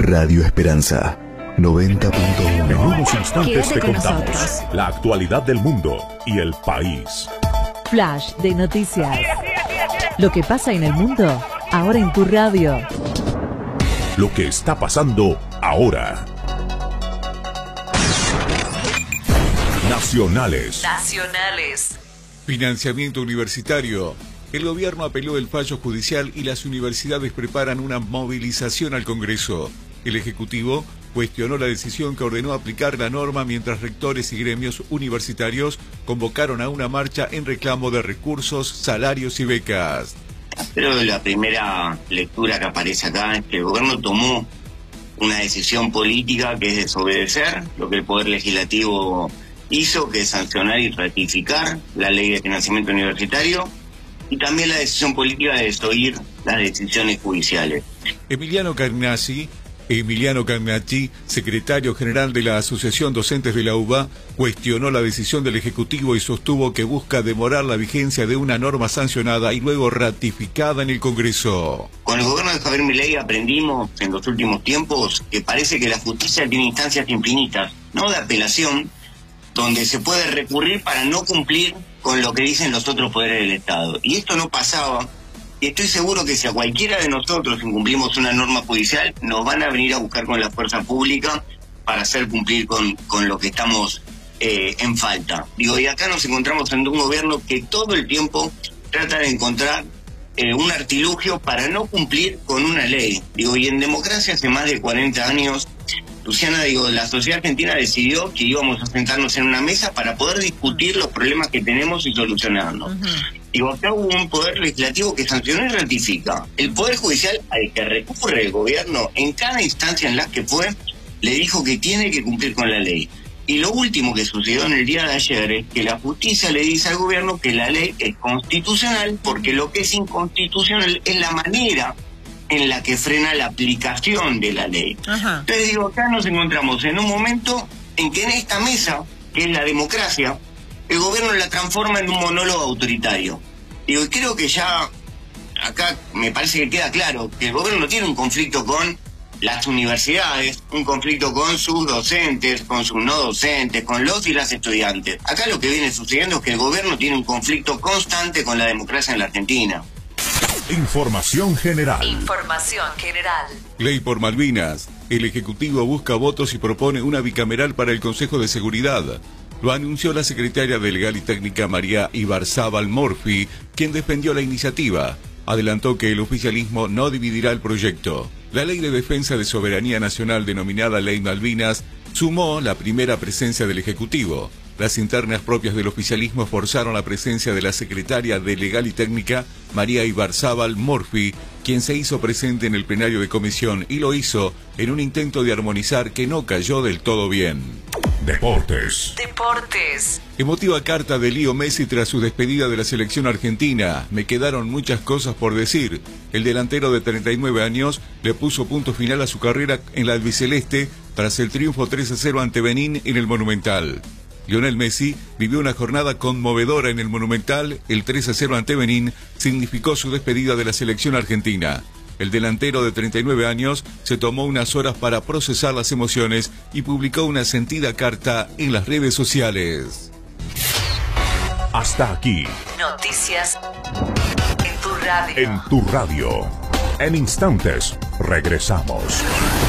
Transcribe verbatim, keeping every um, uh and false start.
Radio Esperanza noventa punto uno. En unos instantes Quédate te con contamos nosotros. la actualidad del mundo y el país. Flash de noticias. Lo que pasa en el mundo, ahora en tu radio. Lo que está pasando ahora. Nacionales. Nacionales. Financiamiento universitario. El gobierno apeló el fallo judicial y las universidades preparan una movilización al Congreso. El Ejecutivo cuestionó la decisión que ordenó aplicar la norma mientras rectores y gremios universitarios convocaron a una marcha en reclamo de recursos, salarios y becas. Pero la primera lectura que aparece acá es que el gobierno tomó una decisión política que es desobedecer lo que el Poder Legislativo hizo, que es sancionar y ratificar la ley de financiamiento universitario, y también la decisión política de desoír las decisiones judiciales. Emiliano Cagnacci, Emiliano Cagnacci, secretario general de la Asociación Docentes de la U B A, cuestionó la decisión del Ejecutivo y sostuvo que busca demorar la vigencia de una norma sancionada y luego ratificada en el Congreso. Con el gobierno de Javier Milei aprendimos en los últimos tiempos que parece que la justicia tiene instancias infinitas, no de apelación, donde se puede recurrir para no cumplir con lo que dicen los otros poderes del Estado. Y esto no pasaba, y estoy seguro que si a cualquiera de nosotros incumplimos una norma judicial, nos van a venir a buscar con la fuerza pública para hacer cumplir con, con lo que estamos eh, en falta. Digo, y acá nos encontramos ante un gobierno que todo el tiempo trata de encontrar eh, un artilugio para no cumplir con una ley. Digo, y en democracia hace más de cuarenta años... Luciana, digo, la sociedad argentina decidió que íbamos a sentarnos en una mesa para poder discutir los problemas que tenemos y solucionarlos. Uh-huh. Digo, acá hubo un poder legislativo que sancionó y ratifica. El poder judicial al que recurre el gobierno en cada instancia en la que fue, le dijo que tiene que cumplir con la ley. Y lo último que sucedió en el día de ayer es que la justicia le dice al gobierno que la ley es constitucional, porque lo que es inconstitucional es la manera en la que frena la aplicación de la ley. Ajá. Entonces digo, acá nos encontramos en un momento en que en esta mesa, que es la democracia, el gobierno la transforma en un monólogo autoritario. Digo, y creo que ya acá me parece que queda claro que el gobierno tiene un conflicto con las universidades, un conflicto con sus docentes, con sus no docentes, con los y las estudiantes. Acá lo que viene sucediendo es que el gobierno tiene un conflicto constante con la democracia en la Argentina. Información general. Información general. Ley por Malvinas. El Ejecutivo busca votos y propone una bicameral para el Consejo de Seguridad. Lo anunció la secretaria de Legal y Técnica María Ibarzábal Morfi, quien defendió la iniciativa. Adelantó que el oficialismo no dividirá el proyecto. La Ley de Defensa de Soberanía Nacional, denominada Ley Malvinas, sumó la primera presencia del Ejecutivo. Las internas propias del oficialismo forzaron la presencia de la secretaria de Legal y Técnica, María Ibarzábal Morfi, quien se hizo presente en el plenario de comisión y lo hizo en un intento de armonizar que no cayó del todo bien. Deportes. Deportes. Emotiva carta de Leo Messi tras su despedida de la selección argentina. Me quedaron muchas cosas por decir. El delantero de treinta y nueve años le puso punto final a su carrera en la albiceleste tras el triunfo tres a cero ante Benín en el Monumental. Lionel Messi vivió una jornada conmovedora en el Monumental. El tres a cero ante Benín significó su despedida de la selección argentina. El delantero de treinta y nueve años se tomó unas horas para procesar las emociones y publicó una sentida carta en las redes sociales. Hasta aquí. Noticias en tu radio. En tu radio. En instantes, regresamos.